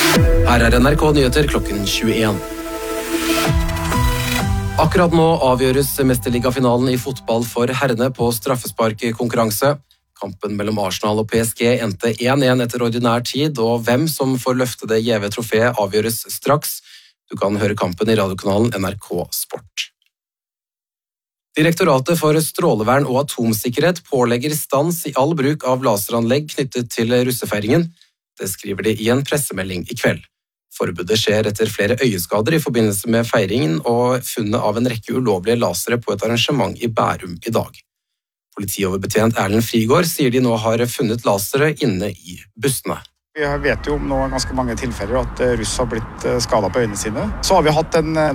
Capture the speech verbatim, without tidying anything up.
Her er N R K Nyheter klokken tjueen. Akkurat nå avgjøres mesterligafinalen i fotball for herrene på straffesparkkonkurranse. Kampen mellom Arsenal og P S G endte én én etter ordinær tid, og hvem som får løfte det gjeve trofeet avgjøres straks. Du kan høre kampen i radiokanalen N R K Sport. Direktoratet for strålevern og atomsikkerhet pålegger stans i all bruk av laseranlegg knyttet til russefeiringen. Det skriver de i en pressemelding i kveld. Forbudet skjer etter flere øyeskader i forbindelse med feiringen og funnet av en rekke ulovlige lasere på et arrangement i Bærum i dag. Politioverbetjent Erlend Frigård sier de nå har funnet lasere inne i bussene. Vi vet jo om nå ganske mange tilfeller at russ har blitt skadet på øynene sine. Så har vi hatt en